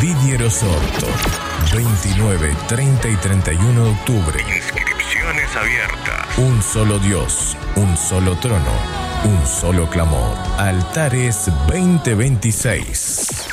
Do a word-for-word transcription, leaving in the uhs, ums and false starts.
Didier Osorto. veintinueve, treinta y treinta y uno de octubre. Inscripciones abiertas. Un solo Dios, un solo trono, un solo clamor. Altares veinte veintiséis.